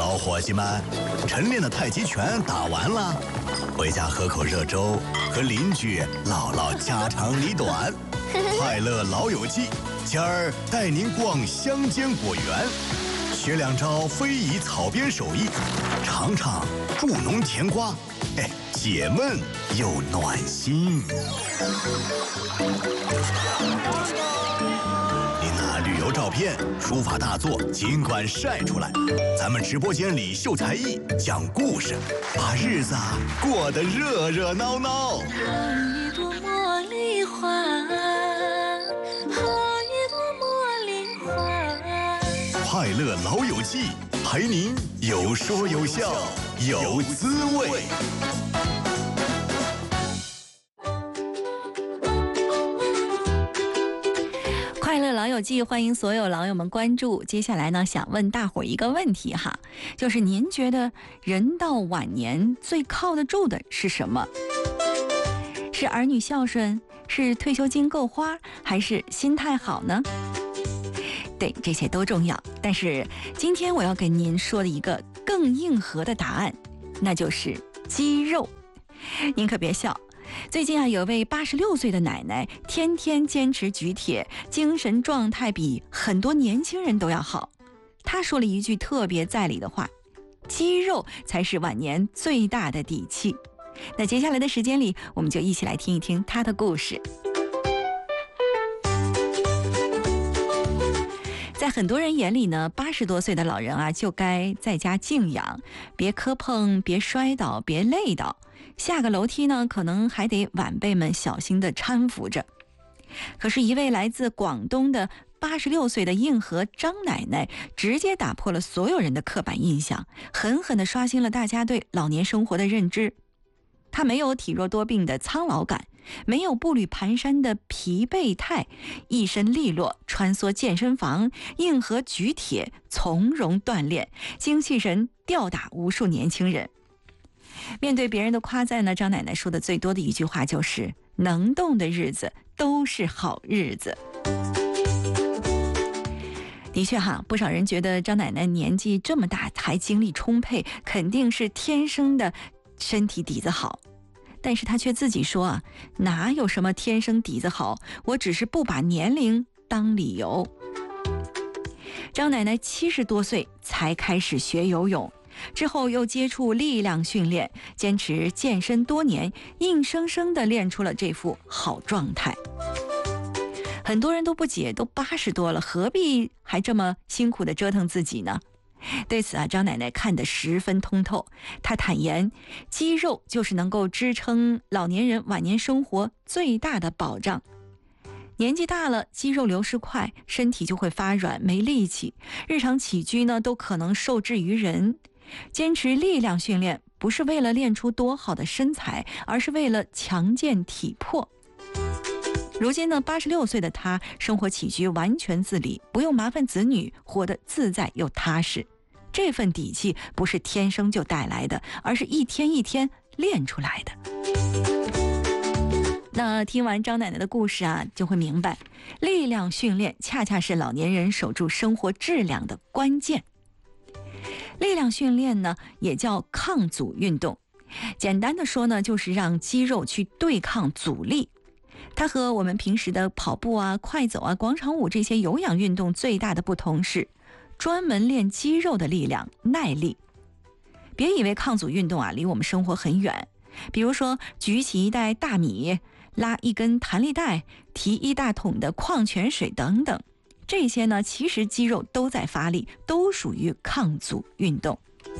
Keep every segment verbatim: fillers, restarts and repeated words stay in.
老伙计们，晨练的太极拳打完了，回家喝口热粥，和邻居唠唠家长里短。快乐老友记，今儿带您逛乡间果园，学两招非遗草编手艺，尝尝助农甜瓜，哎，解闷又暖心。您拿旅游照片、书法大作尽管晒出来，咱们直播间里秀才艺、讲故事，把日子啊过得热热闹闹。 一朵茉莉花，一朵茉莉花。 快乐老友记，陪您有说有笑有滋味。 快乐老友记，欢迎所有老友们关注。接下来呢，想问大伙一个问题哈，就是您觉得人到晚年最靠得住的是什么？是儿女孝顺，是退休金够花，还是心态好呢？对，这些都重要。但是今天我要跟您说的一个更硬核的答案，那就是肌肉。您可别笑。最近啊，有位八十六岁的奶奶，天天坚持举铁，精神状态比很多年轻人都要好。她说了一句特别在理的话：肌肉才是晚年最大的底气。那接下来的时间里，我们就一起来听一听她的故事。在很多人眼里呢，八十多岁的老人啊，就该在家静养，别磕碰，别摔倒，别累倒。下个楼梯呢，可能还得晚辈们小心地搀扶着。可是，一位来自广东的八十六岁的硬核张奶奶，直接打破了所有人的刻板印象，狠狠地刷新了大家对老年生活的认知。她没有体弱多病的苍老感，没有步履蹒跚的疲惫态，一身利落，穿梭健身房，硬核举铁，从容锻炼，精气神吊打无数年轻人。面对别人的夸赞呢，张奶奶说的最多的一句话就是：能动的日子都是好日子。的确哈，不少人觉得张奶奶年纪这么大还精力充沛，肯定是天生的身体底子好。但是她却自己说啊，哪有什么天生底子好，我只是不把年龄当理由。张奶奶七十多岁才开始学游泳，之后又接触力量训练，坚持健身多年，硬生生地练出了这副好状态。很多人都不解，都八十多了，何必还这么辛苦地折腾自己呢？对此啊，张奶奶看得十分通透。她坦言，肌肉就是能够支撑老年人晚年生活最大的保障。年纪大了，肌肉流失快，身体就会发软，没力气，日常起居呢都可能受制于人。坚持力量训练，不是为了练出多好的身材，而是为了强健体魄。如今呢，八十六岁的她，生活起居完全自理，不用麻烦子女，活得自在又踏实。这份底气不是天生就带来的，而是一天一天练出来的。那听完张奶奶的故事啊，就会明白，力量训练恰恰是老年人守住生活质量的关键。力量训练呢，也叫抗阻运动。简单的说呢，就是让肌肉去对抗阻力。它和我们平时的跑步啊、快走啊、广场舞这些有氧运动最大的不同是，专门练肌肉的力量、耐力。别以为抗阻运动啊离我们生活很远，比如说举起一袋大米，拉一根弹力带，提一大桶的矿泉水等等，这些呢，其实肌肉都在发力，都属于抗阻运动。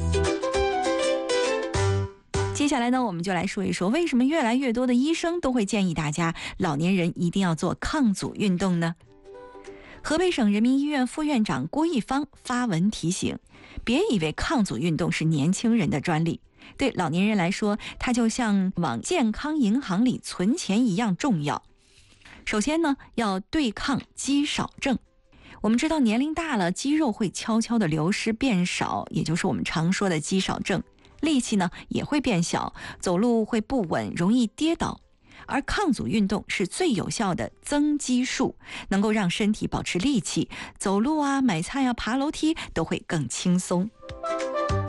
接下来呢，我们就来说一说，为什么越来越多的医生都会建议大家老年人一定要做抗阻运动呢？河北省人民医院副院长郭一方发文提醒，别以为抗阻运动是年轻人的专利，对老年人来说，它就像往健康银行里存钱一样重要。首先呢，要对抗肌少症。我们知道年龄大了，肌肉会悄悄的流失变少，也就是我们常说的肌少症。力气呢也会变小，走路会不稳，容易跌倒。而抗阻运动是最有效的增肌术，能够让身体保持力气，走路啊、买菜啊、爬楼梯都会更轻松。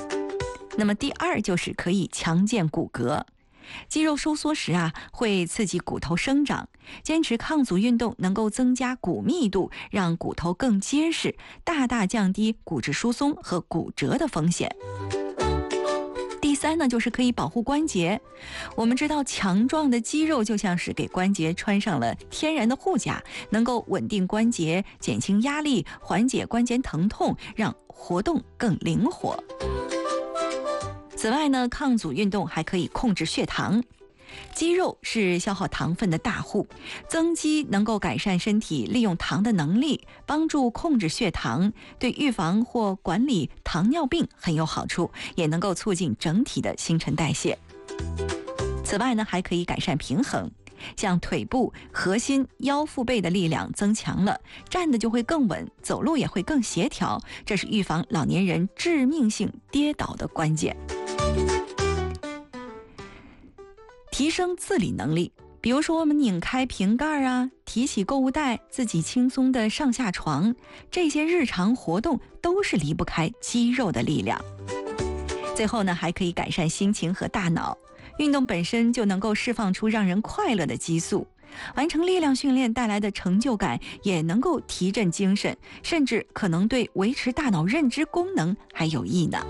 那么第二就是可以强健骨骼。肌肉收缩时啊，会刺激骨头生长，坚持抗阻运动能够增加骨密度，让骨头更结实，大大降低骨质疏松和骨折的风险。第三呢，就是可以保护关节。我们知道，强壮的肌肉就像是给关节穿上了天然的护甲，能够稳定关节，减轻压力，缓解关节疼痛，让活动更灵活。此外呢，抗阻运动还可以控制血糖。肌肉是消耗糖分的大户，增肌能够改善身体利用糖的能力，帮助控制血糖，对预防或管理糖尿病很有好处，也能够促进整体的新陈代谢。此外呢，还可以改善平衡，像腿部、核心、腰腹背的力量增强了，站的就会更稳，走路也会更协调，这是预防老年人致命性跌倒的关键。提升自理能力，比如说我们拧开瓶盖啊，提起购物袋，自己轻松的上下床，这些日常活动都是离不开肌肉的力量。最后呢，还可以改善心情和大脑，运动本身就能够释放出让人快乐的激素，完成力量训练带来的成就感也能够提振精神，甚至可能对维持大脑认知功能还有益呢。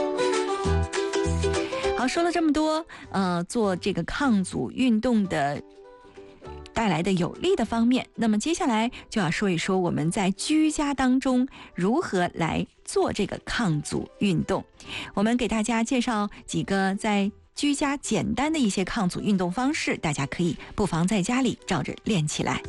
好，说了这么多，呃，做这个抗阻运动的带来的有利的方面，那么接下来就要说一说我们在居家当中如何来做这个抗阻运动。我们给大家介绍几个在居家简单的一些抗阻运动方式，大家可以不妨在家里照着练起来。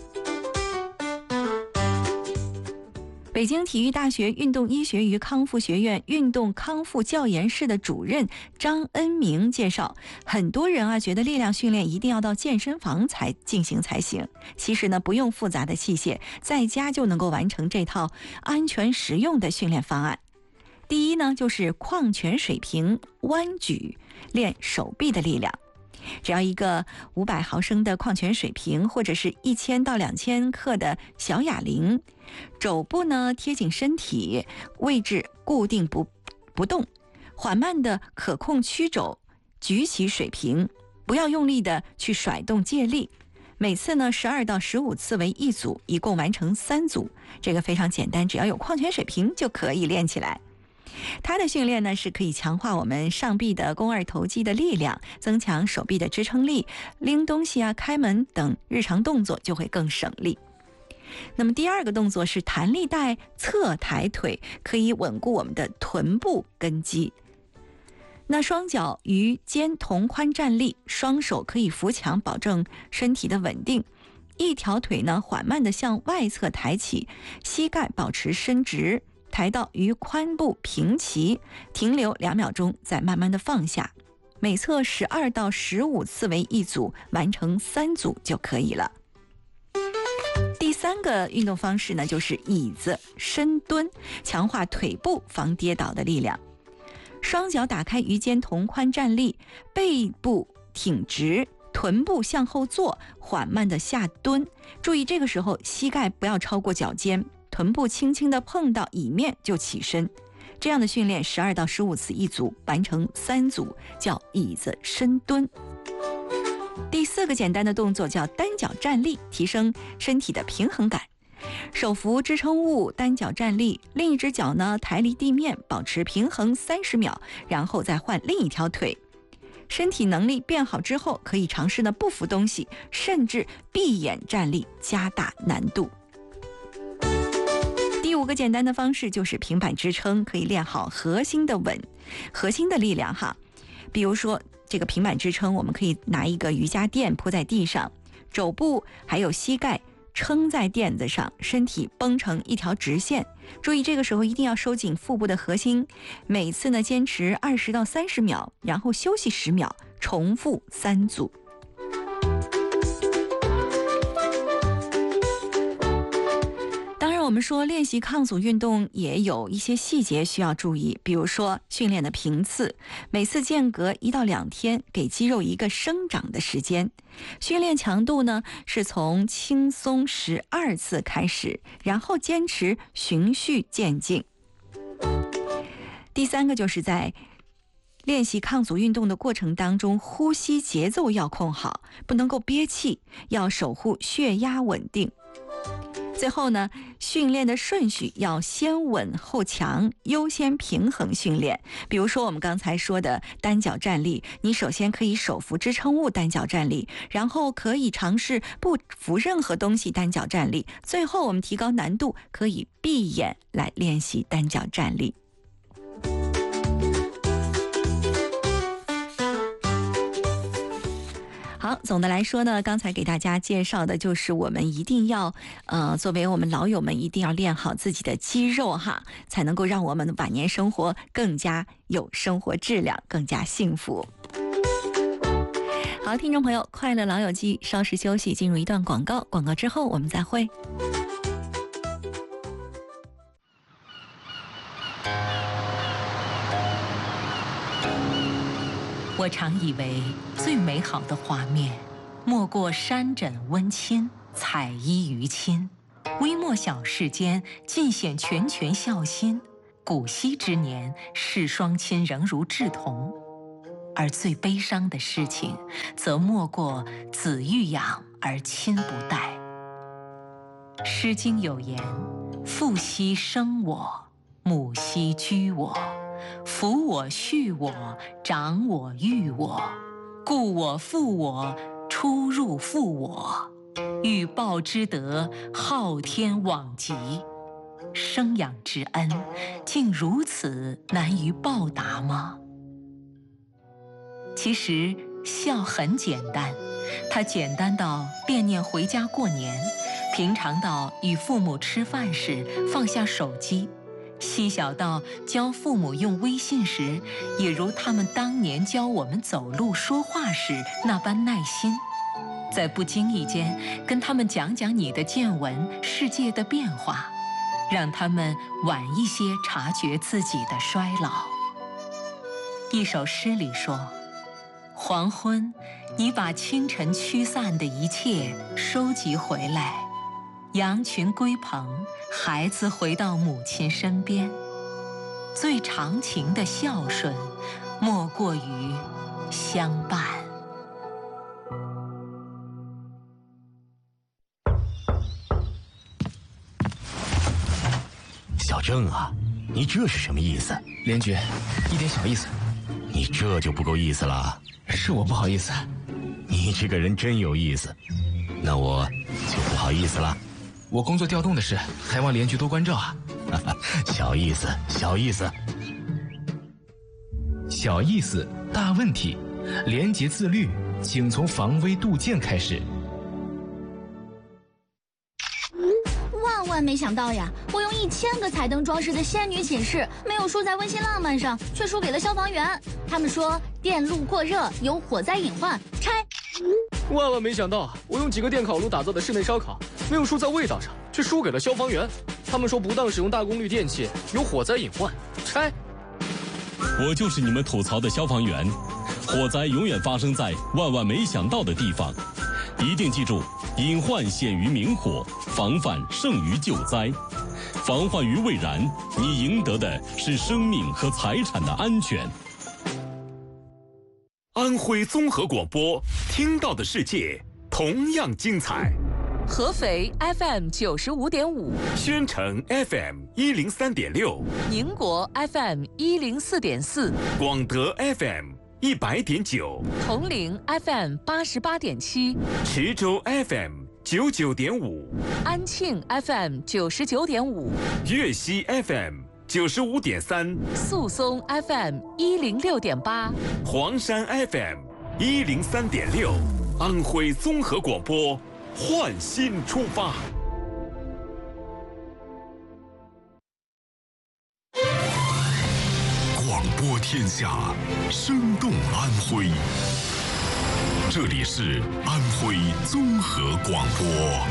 北京体育大学运动医学与康复学院运动康复教研室的主任张恩明介绍，很多人啊觉得力量训练一定要到健身房才进行才行，其实呢不用复杂的器械，在家就能够完成这套安全实用的训练方案。第一呢，就是矿泉水瓶弯举，练手臂的力量。只要一个五百毫升的矿泉水瓶，或者是一千到两千克的小哑铃，肘部呢贴紧身体，位置固定不不动，缓慢的可控曲肘，举起水瓶，不要用力的去甩动借力。每次呢十二到十五次为一组，一共完成三组。这个非常简单，只要有矿泉水瓶就可以练起来。它的训练呢是可以强化我们上臂的肱二头肌的力量，增强手臂的支撑力，拎东西啊、开门等日常动作就会更省力。那么第二个动作是弹力带侧抬腿，可以稳固我们的臀部根基。那双脚与肩同宽站立，双手可以扶墙，保证身体的稳定。一条腿呢缓慢地向外侧抬起，膝盖保持伸直，抬到与髋部平齐，停留两秒钟，再慢慢的放下。每侧十二到十五次为一组，完成三组就可以了。第三个运动方式呢，就是椅子深蹲，强化腿部防跌倒的力量。双脚打开与肩同宽站立，背部挺直，臀部向后坐，缓慢的下蹲。注意这个时候膝盖不要超过脚尖，臀部轻轻地碰到椅面就起身。这样的训练十二到十五次一组，完成三组，叫椅子深蹲。第四个简单的动作叫单脚站立，提升身体的平衡感。手扶支撑物，单脚站立，另一只脚呢抬离地面，保持平衡三十秒，然后再换另一条腿。身体能力变好之后，可以尝试呢不扶东西，甚至闭眼站立，加大难度。第五个简单的方式就是平板支撑，可以练好核心的稳，核心的力量哈。比如说这个平板支撑，我们可以拿一个瑜伽垫铺在地上，肘部还有膝盖撑在垫子上，身体绷成一条直线。注意这个时候一定要收紧腹部的核心。每次呢坚持二十到三十秒，然后休息十秒，重复三组。我们说练习抗阻运动也有一些细节需要注意，比如说训练的频次，每次间隔一到两天，给肌肉一个生长的时间。训练强度呢是从轻松十二次开始，然后坚持循序渐进。第三个就是在练习抗阻运动的过程当中，呼吸节奏要控好，不能够憋气，要守护血压稳定。最后呢，训练的顺序要先稳后强，优先平衡训练。比如说我们刚才说的单脚站立，你首先可以手扶支撑物单脚站立，然后可以尝试不扶任何东西单脚站立，最后我们提高难度，可以闭眼来练习单脚站立。好，总的来说呢，刚才给大家介绍的就是我们一定要，呃，作为我们老友们一定要练好自己的肌肉哈，才能够让我们的晚年生活更加有生活质量，更加幸福。好，听众朋友，快乐老友记，稍事休息，进入一段广告，广告之后我们再会。 我常以为最美好的画面，莫过山枕温馨，彩衣娱亲。微末小世间，尽显拳拳孝心。古稀之年，视双亲仍如稚童。而最悲伤的事情，则莫过子欲养而亲不待。《诗经》有言：“父兮生我，母兮居我。抚我恤我，长我育我，故我负我，出入负我，欲报之德，昊天罔极。生养之恩，竟如此难于报答吗？”其实孝很简单，它简单到惦念回家过年，平常到与父母吃饭时放下手机，细小到教父母用微信时，也如他们当年教我们走路说话时那般耐心，在不经意间跟他们讲讲你的见闻、世界的变化，让他们晚一些察觉自己的衰老。一首诗里说：“黄昏，你把清晨驱散的一切收集回来，羊群归棚，孩子回到母亲身边。最长情的孝顺，莫过于相伴。” 小郑啊，你这是什么意思？ 连局，一点小意思。 你这就不够意思了。 是我不好意思。 你这个人真有意思，那我就不好意思了。 我工作调动的事，还望连局多关照啊。 小意思，小意思。 小意思，大问题。廉洁自律，请从防微杜渐开始。 万万没想到呀！我用一千个彩灯装饰的仙女寝室，没有输在温馨浪漫上，却输给了消防员。他们说电路过热有火灾隐患，拆。 万万没想到，我用几个电烤炉打造的室内烧烤，没有输在味道上，却输给了消防员。他们说不当使用大功率电器有火灾隐患，拆。 我就是你们吐槽的消防员，火灾永远发生在万万没想到的地方。一定记住，隐患显于明火，防范胜于救灾。防患于未然，你赢得的是生命和财产的安全。 安徽综合广播，听到的世界同样精彩。 合肥 F M 九十五点五， 宣城 F M 一零三点六， 宁国 F M 一零四点四， 广德 F M 一百点九， 铜陵 F M 八十八点七， 池州 F M 九九点五， 安庆 F M 九十九点五， 粤西 F M 九十五点三， 宿松 F M 一零六点八， 黄山 F M 一零三点六，安徽综合广播。焕新出发， 广播天下，生动安徽。这里是安徽综合广播。